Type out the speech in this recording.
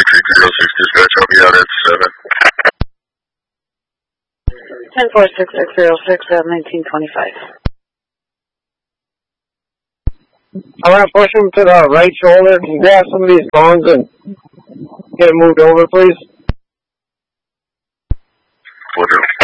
dispatch, I'll be out at 7. 10-4-6-6-0-6 at 1925. I want to push him to the right shoulder and grab some of these bones and get him moved over, please. Will do.